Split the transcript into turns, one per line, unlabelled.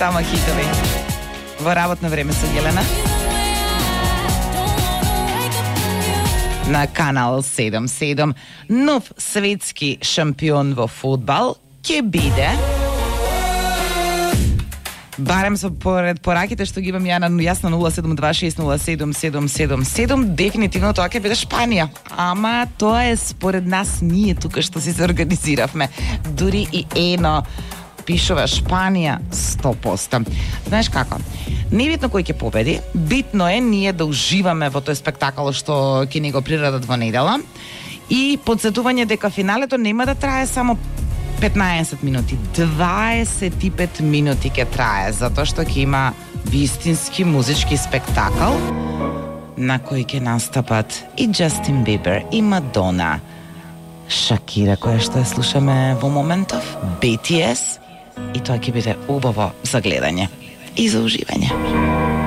Само хитови. Во работно време со Јелена. На Канал 77. Нов светски шампион во фудбал ќе биде, барем со поред пораките што ги имам ја на 072607777, дефинитивно тоа ќе биде Шпанија. Ама тоа е според нас ние тука што си се организиравме. Дури и ено пишува Шпанија 100%. Знаеш како? Небитно кој ќе победи, битно е ние да уживаме во тој спектакл што ќе ни го приредат во недела. И подсетување дека финалето нема да трае само 15 минути, 25 минути ќе трае, затоа што ќе има вистински музички спектакл на кој ќе настапат и Джастин Бибер, и Мадона, Шакира, која што ја слушаме во моментов, BTS, и тоа ќе биде убаво за гледање и за уживање.